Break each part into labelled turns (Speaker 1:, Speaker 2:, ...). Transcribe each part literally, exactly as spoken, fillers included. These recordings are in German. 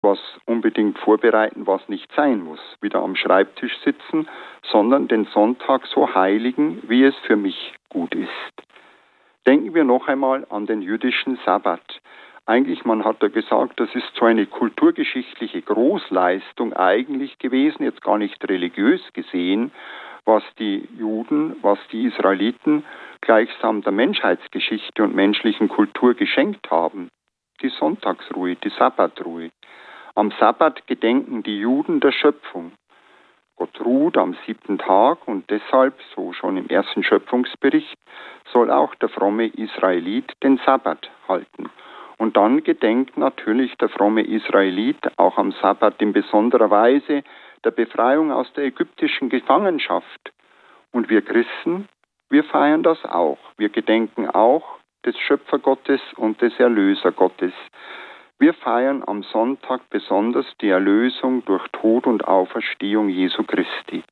Speaker 1: was unbedingt vorbereiten, was nicht sein muss, wieder am Schreibtisch sitzen, sondern den Sonntag so heiligen, wie es für mich gut ist. Denken wir noch einmal an den jüdischen Sabbat. Eigentlich, man hat ja gesagt, das ist so eine kulturgeschichtliche Großleistung eigentlich gewesen, jetzt gar nicht religiös gesehen, was die Juden, was die Israeliten gleichsam der Menschheitsgeschichte und menschlichen Kultur geschenkt haben. Die Sonntagsruhe, die Sabbatruhe. Am Sabbat gedenken die Juden der Schöpfung. Gott ruht am siebten Tag und deshalb, so schon im ersten Schöpfungsbericht, soll auch der fromme Israelit den Sabbat halten. Und dann gedenkt natürlich der fromme Israelit auch am Sabbat in besonderer Weise der Befreiung aus der ägyptischen Gefangenschaft. Und wir Christen, wir feiern das auch. Wir gedenken auch des Schöpfergottes und des Erlösergottes. Wir feiern am Sonntag besonders die Erlösung durch Tod und Auferstehung Jesu Christi.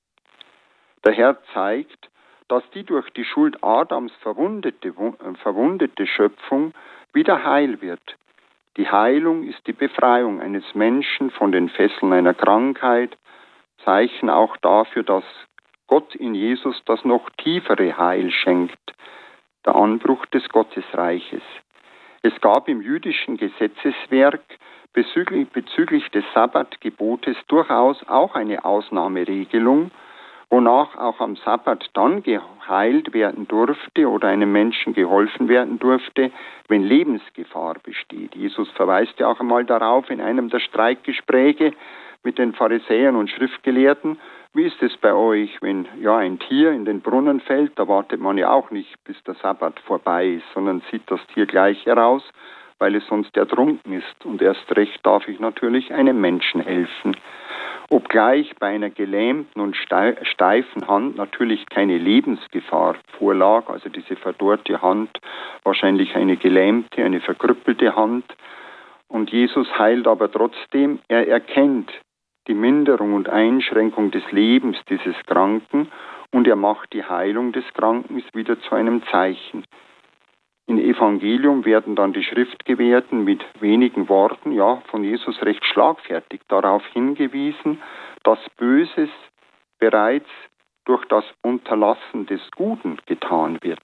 Speaker 1: Der Herr zeigt, dass die durch die Schuld Adams verwundete, verwundete Schöpfung wieder heil wird. Die Heilung ist die Befreiung eines Menschen von den Fesseln einer Krankheit, Zeichen auch dafür, dass Gott in Jesus das noch tiefere Heil schenkt, der Anbruch des Gottesreiches. Es gab im jüdischen Gesetzeswerk bezüglich, bezüglich des Sabbatgebotes durchaus auch eine Ausnahmeregelung, wonach auch am Sabbat dann geheilt werden durfte oder einem Menschen geholfen werden durfte, wenn Lebensgefahr besteht. Jesus verweist ja auch einmal darauf in einem der Streitgespräche mit den Pharisäern und Schriftgelehrten. Wie ist es bei euch, wenn ja ein Tier in den Brunnen fällt? Da wartet man ja auch nicht, bis der Sabbat vorbei ist, sondern zieht das Tier gleich heraus, weil es sonst ertrunken ist. Und erst recht darf ich natürlich einem Menschen helfen. Obgleich bei einer gelähmten und steifen Hand natürlich keine Lebensgefahr vorlag, also diese verdorrte Hand, wahrscheinlich eine gelähmte, eine verkrüppelte Hand. Und Jesus heilt aber trotzdem, er erkennt die Minderung und Einschränkung des Lebens dieses Kranken und er macht die Heilung des Kranken wieder zu einem Zeichen. Im Evangelium werden dann die Schriftgelehrten mit wenigen Worten, ja, von Jesus recht schlagfertig darauf hingewiesen, dass Böses bereits durch das Unterlassen des Guten getan wird.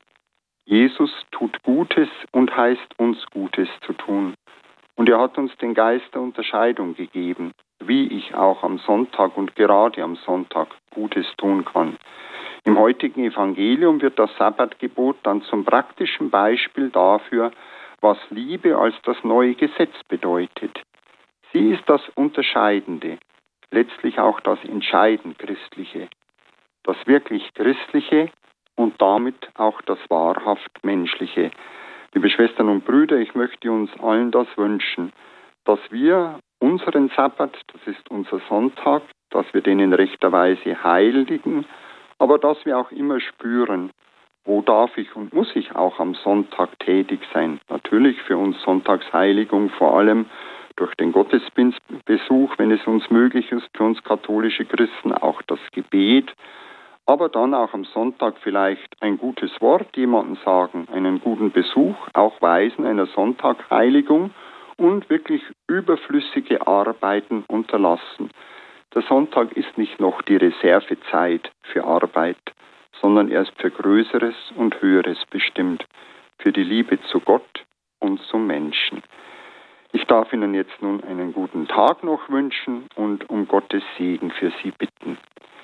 Speaker 1: Jesus tut Gutes und heißt uns Gutes zu tun. Und er hat uns den Geist der Unterscheidung gegeben, wie ich auch am Sonntag und gerade am Sonntag Gutes tun kann. Im heutigen Evangelium wird das Sabbatgebot dann zum praktischen Beispiel dafür, was Liebe als das neue Gesetz bedeutet. Sie ist das Unterscheidende, letztlich auch das entscheidend Christliche, das wirklich Christliche und damit auch das wahrhaft Menschliche. Liebe Schwestern und Brüder, ich möchte uns allen das wünschen, dass wir unseren Sabbat, das ist unser Sonntag, dass wir den in rechter Weise heiligen, aber dass wir auch immer spüren, wo darf ich und muss ich auch am Sonntag tätig sein. Natürlich für uns Sonntagsheiligung, vor allem durch den Gottesdienstbesuch, wenn es uns möglich ist, für uns katholische Christen auch das Gebet, aber dann auch am Sonntag vielleicht ein gutes Wort jemandem sagen, einen guten Besuch, auch Weisen einer Sonntagsheiligung und wirklich überflüssige Arbeiten unterlassen. Der Sonntag ist nicht noch die Reservezeit für Arbeit, sondern er ist für Größeres und Höheres bestimmt, für die Liebe zu Gott und zum Menschen. Ich darf Ihnen jetzt nun einen guten Tag noch wünschen und um Gottes Segen für Sie bitten.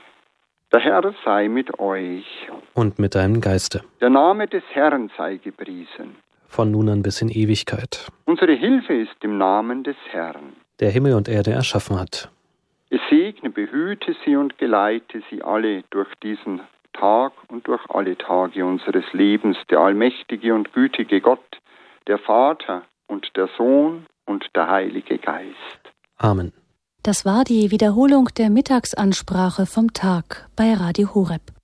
Speaker 1: Der Herr sei mit euch.
Speaker 2: Und mit deinem Geiste.
Speaker 1: Der Name des Herrn sei gepriesen.
Speaker 2: Von nun an bis in Ewigkeit.
Speaker 1: Unsere Hilfe ist im Namen des Herrn,
Speaker 2: der Himmel und Erde erschaffen hat.
Speaker 1: Es segne, behüte sie und geleite sie alle durch diesen Tag und durch alle Tage unseres Lebens, der allmächtige und gütige Gott, der Vater und der Sohn und der Heilige Geist.
Speaker 2: Amen.
Speaker 3: Das war die Wiederholung der Mittagsansprache vom Tag bei Radio Horeb.